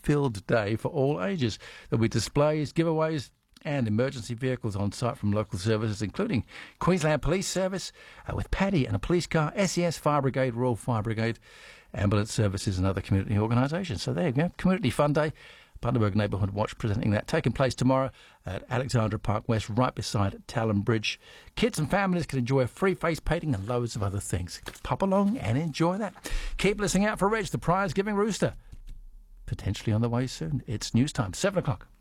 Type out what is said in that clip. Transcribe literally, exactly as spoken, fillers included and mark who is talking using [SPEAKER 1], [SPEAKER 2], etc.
[SPEAKER 1] fun-filled day for all ages. There'll be displays, giveaways, and emergency vehicles on site from local services, including Queensland Police Service uh, with Paddy and a police car, S E S Fire Brigade, Royal Fire Brigade, ambulance services and other community organisations. So there you go, Community Fun Day. Bundaberg Neighbourhood Watch presenting that, taking place tomorrow at Alexandra Park West, right beside Talon Bridge. Kids and families can enjoy free face painting and loads of other things. Pop along and enjoy that. Keep listening out for Reg, the prize-giving rooster. Potentially on the way soon. It's news time, seven o'clock.